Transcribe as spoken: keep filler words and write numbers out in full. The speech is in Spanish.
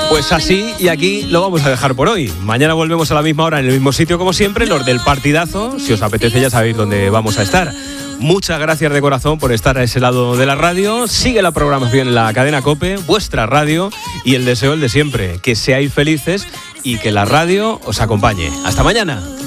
Pues así y aquí lo vamos a dejar por hoy. Mañana volvemos a la misma hora en el mismo sitio como siempre, los del partidazo. Si os apetece ya sabéis dónde vamos a estar. Muchas gracias de corazón por estar a ese lado de la radio. Sigue la programación en la cadena COPE, vuestra radio, y el deseo el de siempre, que seáis felices y que la radio os acompañe. Hasta mañana.